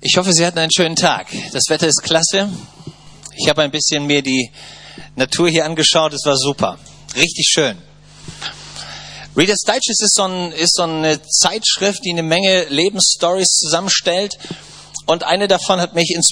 Ich hoffe, Sie hatten einen schönen Tag. Das Wetter ist klasse. Ich habe ein bisschen mir die Natur hier angeschaut. Es war super. Richtig schön. Reader's Digest ist so eine Zeitschrift, die eine Menge Lebensstories zusammenstellt. Und eine davon hat mich